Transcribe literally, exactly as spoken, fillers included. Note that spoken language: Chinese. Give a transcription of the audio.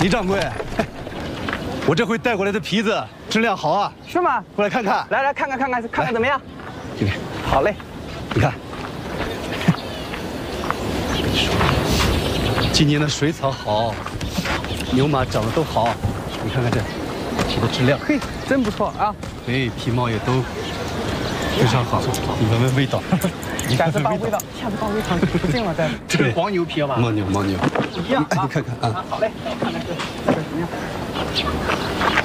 李掌柜，我这回带过来的皮子质量好啊， 是吗？ 过来看看。 来来看看看看看看怎么样？ 这边， 好嘞， 你看，今年的水草好，牛马长得都好，你看看这皮的质量， 嘿，真不错啊！ 哎，皮毛也都非常好，你闻闻味道。 下次把味道，下次把味道不定了再。 这是黄牛皮吧？ 牦牛，牦牛， 一样啊。 你看看啊。 好嘞，看看这这个怎么样？